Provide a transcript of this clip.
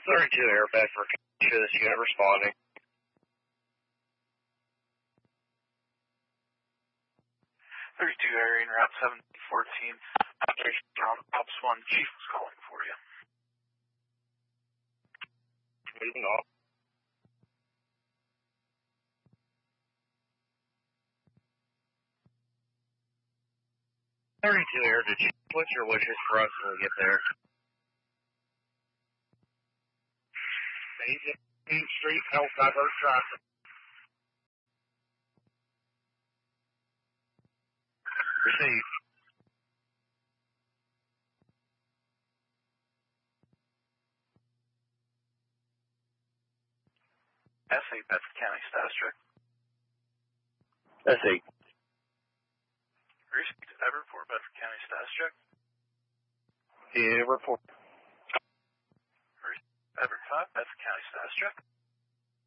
32 Air Bedford, this unit responding. 32 Air in route 714. Ops 1 Chief was calling for you. Moving off. Air to Chief, what's your wishes for us when we get there? Main Street, help divert traffic. Received. S8 Bedford County status check. S8. Received. Ever report Bedford County status check. Yeah, report. Ever 5 Bedford County status check.